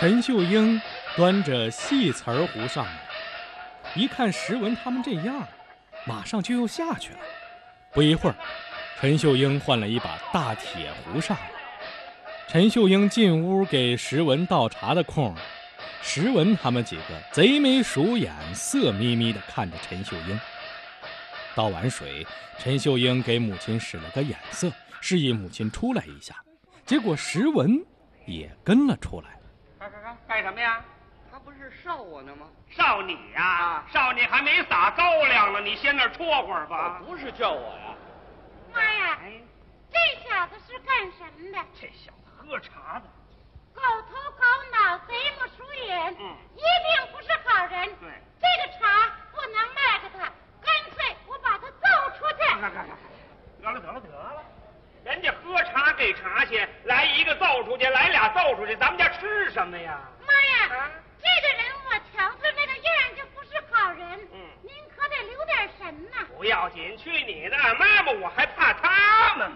陈秀英端着细瓷儿壶上来，一看石文他们这样，马上就又下去了。不一会儿，陈秀英换了一把大铁壶上来。陈秀英进屋给石文倒茶的空，石文他们几个贼眉鼠眼、色眯眯地看着陈秀英。倒完水，陈秀英给母亲使了个眼色，示意母亲出来一下。结果石文也跟了出来。 干什么呀？ 他不是烧我呢吗？ 烧你呀！烧你还没撒高粱呢，你先那儿戳会儿吧。 不是叫我呀。 妈呀，这小子是干什么的？ 这小子喝茶的， 狗头狗脑，贼目鼠眼，一定不是好人。 对， 这个茶不能卖给他，干脆我把他揍出去。 得了，人家喝茶给茶去，来一个揍出去，来俩揍出去，咱们家吃什么呀？ 妈呀，这个人我瞧着那个样就不是好人。您可得留点神呐。 不要紧，去你的！妈妈，我还怕他们吗？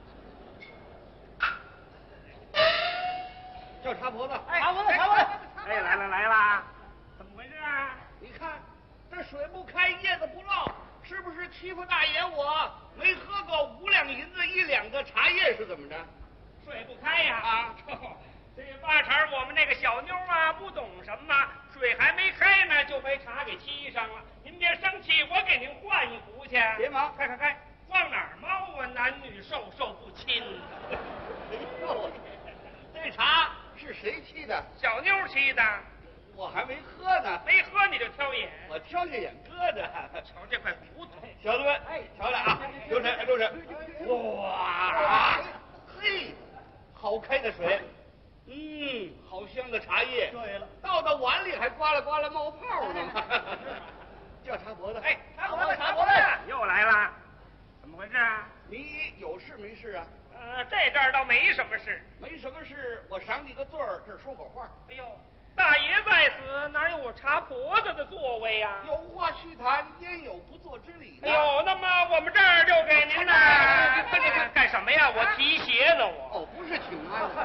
叫茶婆子， 茶婆子！哎，来啦！怎么回事啊？ 你看这水不开，叶子不落，是不是欺负大爷我？没喝够5两银子1两个茶叶是怎么着？ 水不开呀！这八成我们那个小妞啊，不懂什么，水还没开呢，就被茶给沏上了。您别生气，我给您换一壶去。 别忙， 开，往哪儿猫啊？男女授受不亲。 这茶是谁沏的？ 小妞沏的。 我还没喝呢。 没喝你就挑眼。 我挑下眼疙瘩。 瞧这块骨头。 小子们，瞧来啊，留神。哇，嘿，好开的水。好香的茶叶。对了，倒到碗里还呱啦呱啦冒泡呢。叫茶婆子。 哎，茶婆子，又来了，怎么回事啊？ 你有事没事啊？ 这阵儿倒没什么事。 没什么事，我赏你个罪儿，这儿说会儿话。 哎呦，大爷在此，哪有我茶婆子的座位呀？ 有话须谈，焉有不做之理呢？ 哎呦，那么我们这儿就给您呢。干什么呀？我提鞋呢，我。 不是请安。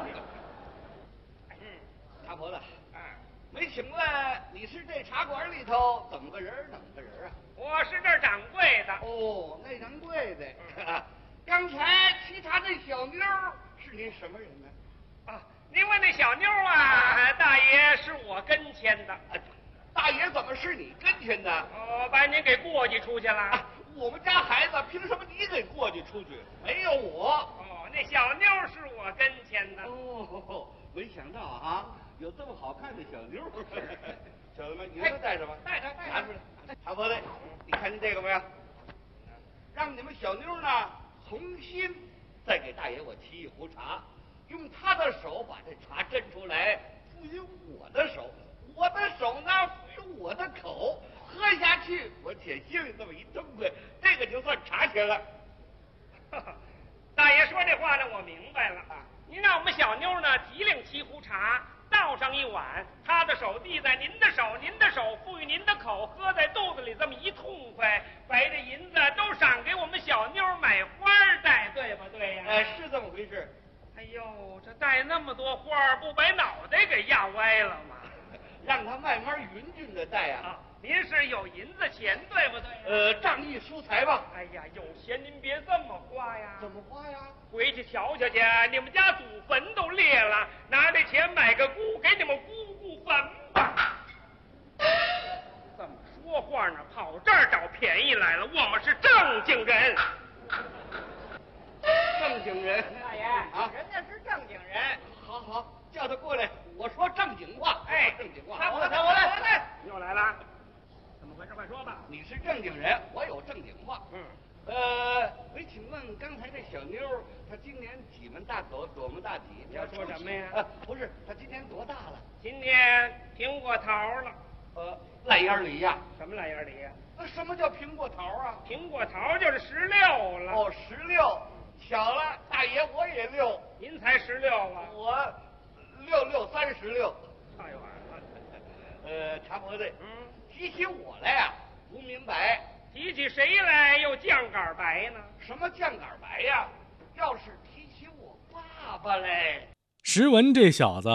茶婆子，没请来，你是这茶馆里头怎么个人啊？ 我是这儿掌柜的。 那掌柜的。刚才沏茶那小妞是您什么人呢？ 您问那小妞啊，大爷是我跟前的。 大爷怎么是你跟前的？ 把您给过继出去了。 我们家孩子凭什么你给过继出去？没有我。 那小妞是我跟前的。 没想到啊，有这么好看的小妞。小子们，你说带什么？ 带拿出来。茶婆子，你看见这个没有？让你们小妞呢重新再给大爷我沏一壶茶，用他的手把这茶斟出来，赋予我的手，我的手呢赋予我的口，喝下去我且心里这么一痛快，这个就算茶钱了。 大爷说这话呢，我明白了。您让我们小妞呢提领沏壶茶，倒上一碗，他的手递在您的手，您的手赋予您的口，喝在肚子里这么一痛快，把这银子都赏给我们小妞买花戴，对不对呀？ 是这么回事。 哎呦，这戴那么多花，不把脑袋给压歪了吗？ 让他慢慢匀均的戴啊。 您是有银子钱，对不对？ 仗义疏财吧。 哎呀，有钱您别这么花呀。 怎么花呀？ 回去瞧瞧去，你们家祖坟都裂了，拿这钱买个姑，给你们姑姑坟吧。这么说话呢，跑这儿找便宜来了，我们是正经人。 正经人， 大爷人家是正经人。 好，叫他过来，我说正经话。正经话。 我来，又来了，怎么回事？快说吧。 你是正经人，我有正经话。没请问刚才这小妞，她今年几门大口，多么大体？ 你要说什么呀？ 不是，她今年多大了？ 今年苹果桃了。 烂眼梨呀？ 什么烂眼梨呀？ 什么叫苹果桃啊？ 苹果桃就是16了。 16，巧了，大爷我也6。 您才16啊？ 我6636。 太晚了。茶婆子，提起我来呀，不明白。 提起谁来又酱杆白呢？ 什么酱杆白呀？要是提起我爸爸来。 石文这小子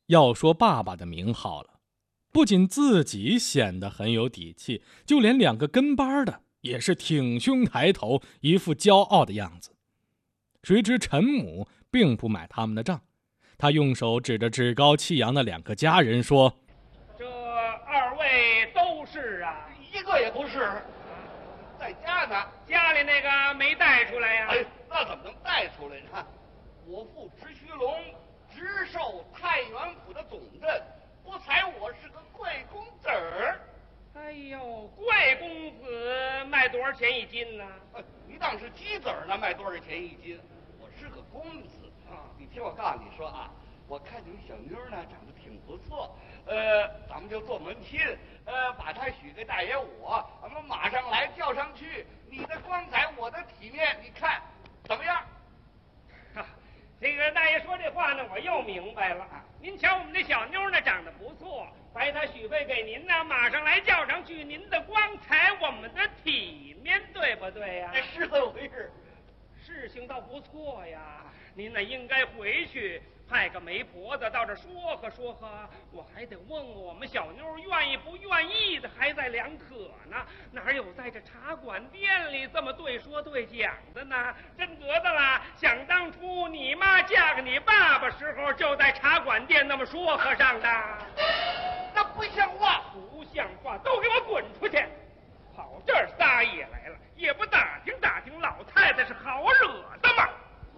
要说爸爸的名号了，不仅自己显得很有底气，就连两个跟班的也是挺胸抬头，一副骄傲的样子。谁知陈母并不买他们的账，他用手指着趾高气扬的两个家人说：“ 这二位都是啊？ 一个也不是，在家呢。 家里那个没带出来呀？ 哎，那怎么能带出来呢？我父直须龙直授太原府的总任，不才我是个贵公子儿。 哎呦，贵公子卖多少钱一斤呢？ 你当是鸡子儿呢，卖多少钱一斤？我是个公子啊！你听我告诉你说啊，我看你们小妞呢长得挺不错，咱们就做门亲，把她许给大爷我，咱们马上来叫上去。你的光彩，我的体面，你看怎么样？ 这个大爷说这话呢，我又明白了。您瞧我们这小妞呢，长得不错，白她许配给您呢，马上来叫上去。您的光彩，我们的体面，对不对呀？ 是这么回事。 事情倒不错呀，您呢应该回去派个媒婆子到这说和说和，我还得问问我们小妞愿意不愿意的，还在两可呢。哪有在这茶馆店里这么对说对讲的呢？真得的啦！想当初你妈嫁给你爸爸时候，就在茶馆店那么说和上的。 那不像话， 不像话，都给我滚出去！跑这儿撒野来了，也不打听打听老太太是好惹的吗？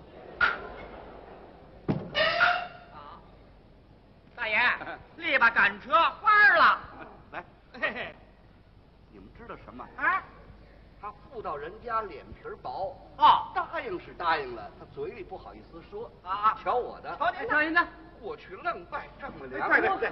大爷，立吧赶车花了。 来， 嘿嘿， 你们知道什么？ 啊， 他妇道人家脸皮薄，答应是答应了，他嘴里不好意思说啊。 瞧我的， 瞧您的， 过去愣拜丈母娘。 对，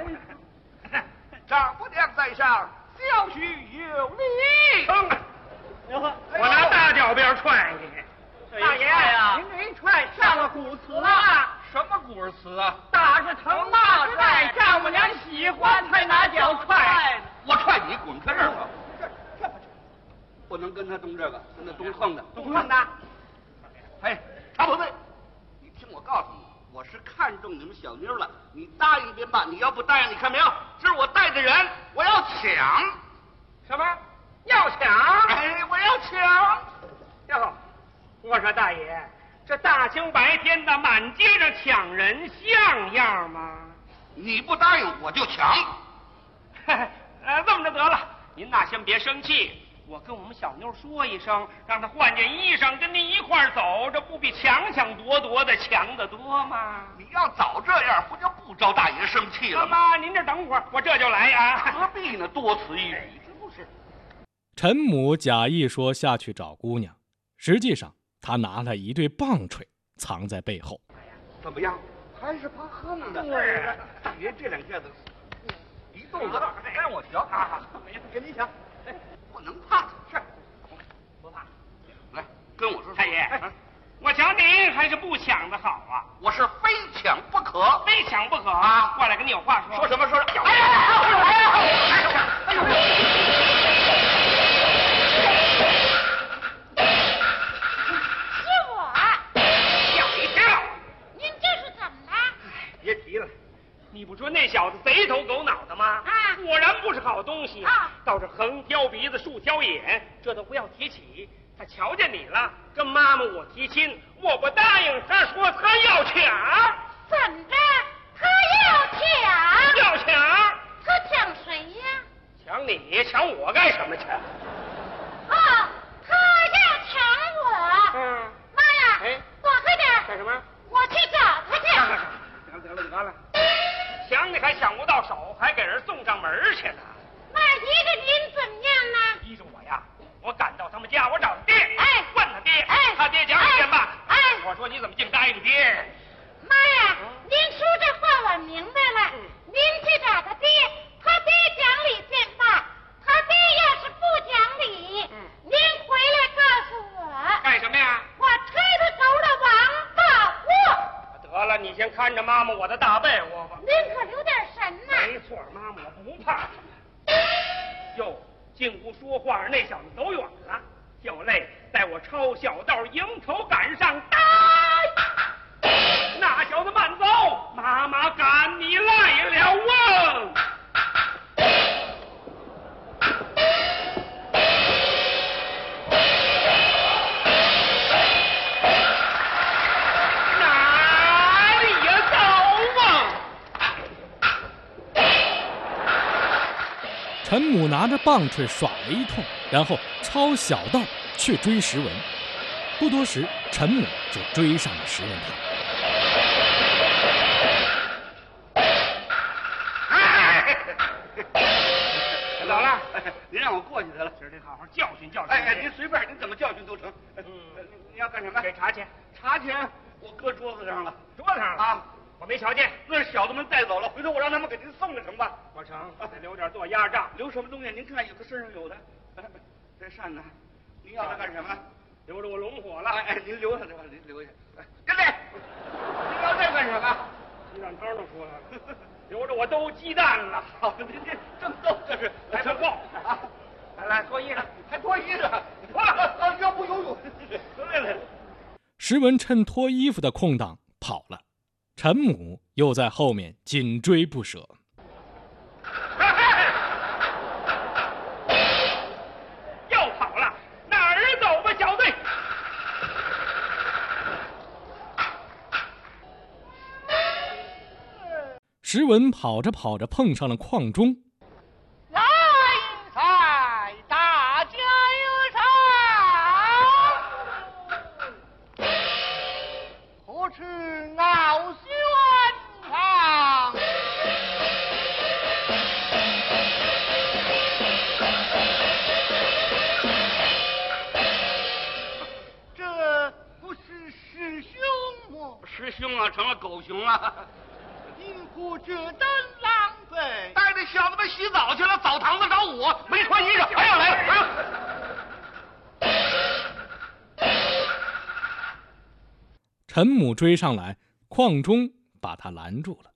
丈母娘在上，小婿有礼。 我拿大脚鞭踹你！ 大爷呀，您这一踹上了古词了。 什么古词啊？ 打是疼，骂是爱，丈母娘喜欢才拿脚踹。 我踹你，滚开这儿吧！这不能跟他动这个，跟他动横的。 懂碰的。 哎，查不对，你听我告诉你，我是看中你们小妞了，你答应便罢，你要不答应，你看没有？这是我带的人，我要抢。 什么？要抢？ 哎，我要抢！ 哟，我说大爷，这大清白天的满街上抢人，像样吗？ 你不答应，我就抢。 这么着得了，您呐先别生气，我跟我们小妞说一声，让她换件衣裳，跟您一块儿走，这不比抢抢夺夺的强得多吗？ 你要早这样，不就不招大爷生气了吗？ 妈，您这等会儿，我这就来啊。 何必呢？多此一举，这不是？ 陈母假意说下去找姑娘，实际上他拿了一对棒槌藏在背后。 怎么样？还是怕横的。 对， 别这两下子一动子让我瞧。 跟你抢。 不能怕。 是，不怕。 来，跟我说。 大爷，我瞧您还是不抢的好啊。 我是非抢不可， 非抢不可啊！过来跟你有话说。 说什么说？ 哎呀！ 别提了，你不说那小子贼头狗脑的吗？果然不是好东西倒是横挑鼻子竖挑眼，这都不要提起。他瞧见你了，跟妈妈我提亲，我不答应，他说他要抢。 怎着？他要抢？ 要抢？ 他抢谁呀？ 抢你？抢我干什么去？ 他要抢我。妈呀！躲开点！ 干什么？ 我去找他去。 得了，抢你还抢不到手，还给人送上门去呢。 那依着您怎么样呢？ 依着我呀，我赶到他们家，我找他爹，问他爹，他爹讲一遍吧。我说你怎么净答应爹？ 妈呀，您说这话我明白了。您去找他爹，他爹讲理便罢，他爹要是不讲理，您回来告诉我。 干什么呀？ 我推他头的王八货。 得了，你先看着妈妈我的大被窝吧。 您可留点神呐。 没错，妈妈我不怕。哟，进屋说话那小子走远了，就累带我抄小道迎头赶上，那小子慢走，妈妈赶你陈母拿着棒槌耍了一通，然后抄小道去追石文。不多时，陈母就追上了石文他。 走了， 您让我过去得了， 今儿得好好教训教训。 哎，您随便，您怎么教训都成。你要干什么？ 给茶钱， 茶钱我搁桌子上了， 桌子上了啊， 我没瞧见。 那是小子们带走了，回头我让他们给您送了成吧？ 不成，得留点做压账。 留什么东西？您看有的身上有的，这扇子，您要它干什么？ 留着我龙火了。 哎，您留下这吧，您留下。哎，跟这，您要这干什么？ 鸡蛋汤都出来了，留着我兜鸡蛋了。 好，您这正逗，这是来个报啊！ 来脱衣裳， 还脱衣裳，啊，要不游泳？来。 石文趁脱衣服的空档跑了，陈母又在后面紧追不舍。 又跑了，哪儿走吧，小队？ 石文跑着跑着碰上了邝中。 来赛，大家有赏，何处傲轩堂？这不是师兄吗？ 师兄啊，成了狗熊了。 因何这等狼狈？ 带着小子们洗澡去了，澡堂子找我，没穿衣裳，还要来，还要。 陈母追上来，邝中把他拦住了。